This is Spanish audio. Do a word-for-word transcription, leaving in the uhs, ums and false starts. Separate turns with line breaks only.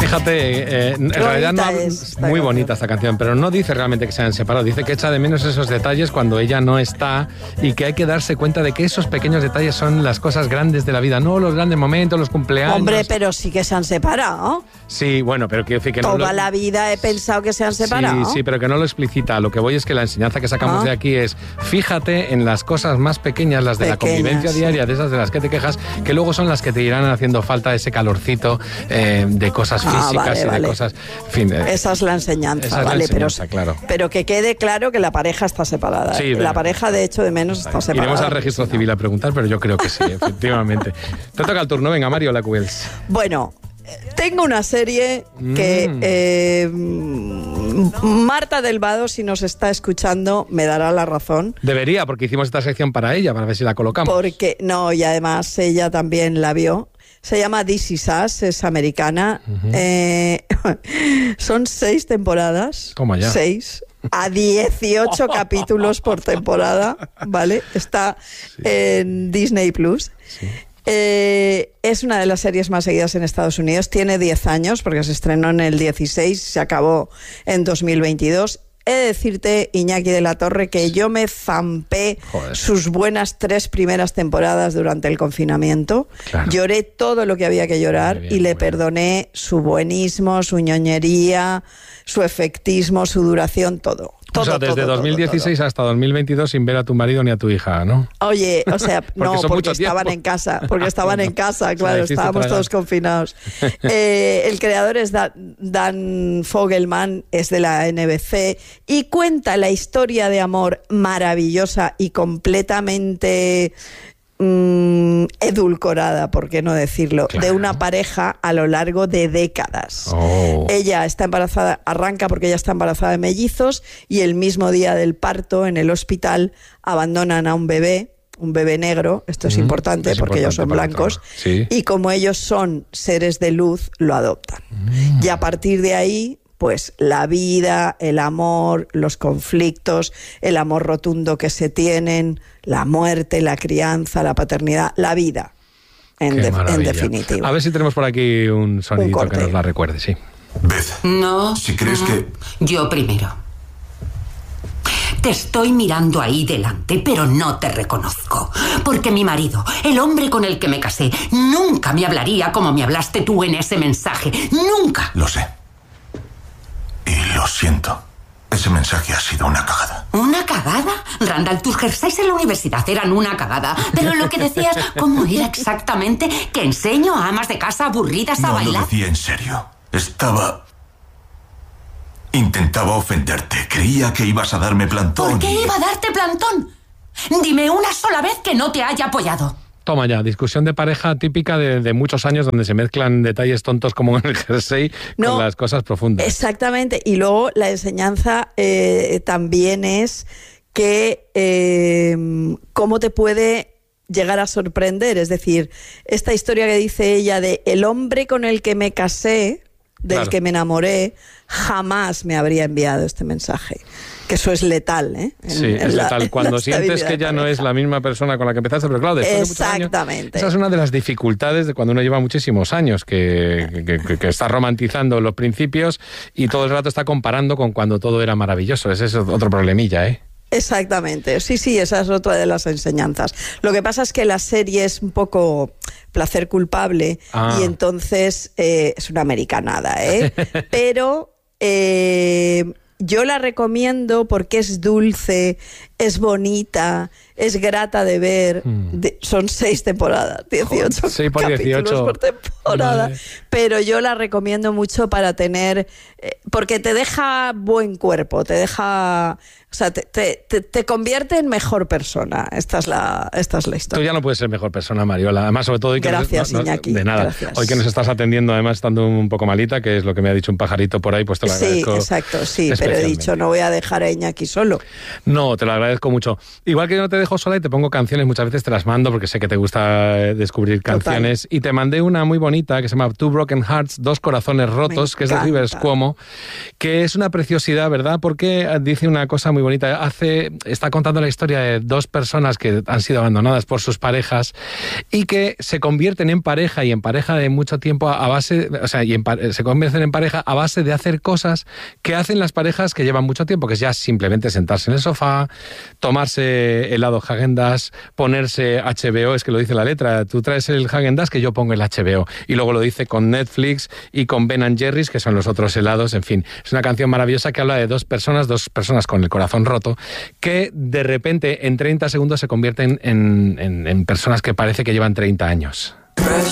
Fíjate, eh, en realidad no, es muy bonita esta canción, pero no dice realmente que se hayan separado, dice que echa de menos esos detalles cuando ella no está y que hay que darse cuenta de que esos pequeños detalles son las cosas grandes de la vida, no los grandes momentos, los cumpleaños.
Hombre, pero sí que se han separado.
Sí, bueno, pero quiero decir que
Toda
no...
Toda
lo...
la vida he pensado que se han separado.
Sí, sí, pero que no lo explicita. Lo que voy es que la enseñanza que sacamos ah. de aquí es fíjate en las cosas más pequeñas, las de pequeñas, la convivencia sí. diaria, de esas de las que te quejas, que luego son las que te irán haciendo falta ese calorcito eh, de cosas físicas ah, vale, y de vale. cosas... En fin, eh,
esa es la enseñanza,
esa es
vale,
la enseñanza,
pero,
claro.
pero que quede claro que la pareja está separada. Sí, la pareja, de hecho, de menos está separada.
Iremos al registro sí, civil no. a preguntar, pero yo creo que sí, efectivamente. Te toca el turno, venga, Mario Lacuels.
Bueno... Tengo una serie que mm. eh, Marta del Vado, si nos está escuchando, me dará la razón.
Debería, porque hicimos esta sección para ella, para ver si la colocamos.
Porque, no, y además ella también la vio. Se llama This Is Us, es americana. Uh-huh. Eh, son seis temporadas.
¿Cómo ya?
Seis. A dieciocho capítulos por temporada, ¿vale? Está sí. en Disney Plus. Sí. Eh, es una de las series más seguidas en Estados Unidos. Tiene diez años porque se estrenó en el dieciséis, se acabó en dos mil veintidós. He de decirte, Iñaki de la Torre, que yo me zampé Joder. sus buenas tres primeras temporadas durante el confinamiento. Claro. Lloré todo lo que había que llorar bien, y le perdoné su buenismo, su ñoñería, su efectismo, su duración, todo. Todo,
o sea, desde
todo,
dos mil dieciséis
todo, todo.
hasta dos mil veintidós sin ver a tu marido ni a tu hija, ¿no?
Oye, o sea, porque no, porque estaban
tiempo.
en casa, porque estaban en casa, claro, o sea, estábamos todos confinados. Eh, el creador es Dan, Dan Fogelman, es de la N B C, y cuenta la historia de amor maravillosa y completamente... Mm, edulcorada, por qué no decirlo, claro. de una pareja a lo largo de décadas.
Oh.
Ella está embarazada, arranca porque ella está embarazada de mellizos y el mismo día del parto en el hospital abandonan a un bebé, un bebé negro, esto es mm, importante es porque importante ellos son blancos,
sí.
y como ellos son seres de luz, lo adoptan. Mm. Y a partir de ahí... pues la vida, el amor, los conflictos, el amor rotundo que se tienen, la muerte, la crianza, la paternidad, la vida, en, de, en definitiva.
A ver si tenemos por aquí un sonidito un que nos la recuerde, sí.
Beth,
no,
si crees
no.
que...
Yo primero. Te estoy mirando ahí delante, pero no te reconozco. Porque mi marido, el hombre con el que me casé, nunca me hablaría como me hablaste tú en ese mensaje. ¡Nunca!
Lo sé. Y lo siento. Ese mensaje ha sido una cagada.
¿Una cagada? Randall, tus jerseys en la universidad eran una cagada. Pero lo que decías, ¿cómo era exactamente? ¿Que enseño a amas de casa aburridas a
no
bailar?
No lo decía en serio. Estaba... Intentaba ofenderte. Creía que ibas a darme plantón.
¿Por qué
y...
iba a darte plantón? Dime una sola vez que no te haya apoyado.
Toma ya, discusión de pareja típica de, de muchos años donde se mezclan detalles tontos como en el jersey no, con las cosas profundas.
Exactamente, y luego la enseñanza eh, también es que eh, cómo te puede llegar a sorprender, es decir, esta historia que dice ella de el hombre con el que me casé, del claro. que me enamoré, jamás me habría enviado este mensaje. Que eso es letal, ¿eh? En,
sí, es
la,
letal. Cuando sientes que ya no es la misma persona con la que empezaste, pero claro, después de muchos años...
Exactamente.
Esa es una de las dificultades de cuando uno lleva muchísimos años, que, que, que, que está romantizando los principios y todo el rato está comparando con cuando todo era maravilloso. Ese es otro problemilla, ¿eh?
Exactamente, sí, sí, esa es otra de las enseñanzas. Lo que pasa es que la serie es un poco placer culpable ah. y entonces eh, es una americanada, ¿eh? Pero... Eh, yo la recomiendo porque es dulce, es bonita, es grata de ver. Mm. De, son seis temporadas, dieciocho
sí, por
capítulos
dieciocho.
Por temporada. Vale. Pero yo la recomiendo mucho para tener... Eh, porque te deja buen cuerpo, te deja... O sea, te, te, te, te convierte en mejor persona. Esta es la, esta es la historia.
Tú ya no puedes ser mejor persona, Mariola. Además, sobre todo... Hoy que
gracias,
nos, no,
Iñaki.
De nada.
Gracias.
Hoy que nos estás atendiendo, además, estando un poco malita, que es lo que me ha dicho un pajarito por ahí, pues te lo agradezco.
Sí, exacto, sí. Pero he dicho, no voy a dejar a Iñaki solo.
No, te lo agradezco. agradezco mucho. Igual que no te dejo sola y te pongo canciones, muchas veces te las mando porque sé que te gusta descubrir canciones. Total. Y te mandé una muy bonita que se llama Two Broken Hearts, Dos Corazones Rotos, que es de Rivers Cuomo, que es una preciosidad, ¿verdad? Porque dice una cosa muy bonita. Hace, está contando la historia de dos personas que han sido abandonadas por sus parejas y que se convierten en pareja y en pareja de mucho tiempo a base, o sea, y en, se convierten en pareja a base de hacer cosas que hacen las parejas que llevan mucho tiempo, que es ya simplemente sentarse en el sofá, tomarse helado Häagen-Dazs, ponerse H B O, es que lo dice la letra, tú traes el Häagen-Dazs que yo pongo el H B O, y luego lo dice con Netflix y con Ben and Jerry's, que son los otros helados, en fin, es una canción maravillosa que habla de dos personas, dos personas con el corazón roto, que de repente en treinta segundos se convierten en, en, en personas que parece que llevan treinta años.